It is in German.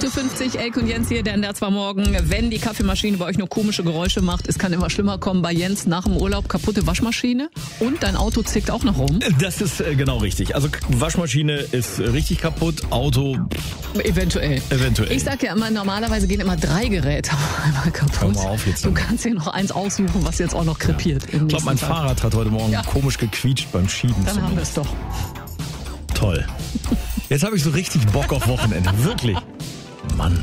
8.50 Uhr, Elke und Jens hier, der NDR 2 Morgen. Wenn die Kaffeemaschine bei euch nur komische Geräusche macht, es kann immer schlimmer kommen. Bei Jens nach dem Urlaub kaputte Waschmaschine und dein Auto zickt auch noch rum. Das ist genau richtig. Also Waschmaschine ist richtig kaputt, Auto Eventuell. Ich sag ja immer, normalerweise gehen immer 3 Geräte einmal kaputt. Hör mal auf jetzt. Du kannst hier noch eins aussuchen, was jetzt auch noch krepiert. Ich glaube, mein Fahrrad hat heute Morgen komisch gequietscht beim Schieben. Dann haben wir es doch. Toll. Jetzt habe ich so richtig Bock auf Wochenende. Wirklich.